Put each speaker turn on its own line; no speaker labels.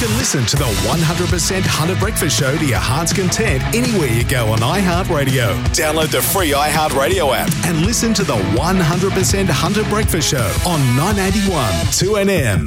can listen to the 100% Hunter Breakfast Show to your heart's content anywhere you go on iHeartRadio. Download the free iHeartRadio app and listen to the 100% Hunter Breakfast Show on 981 2NM.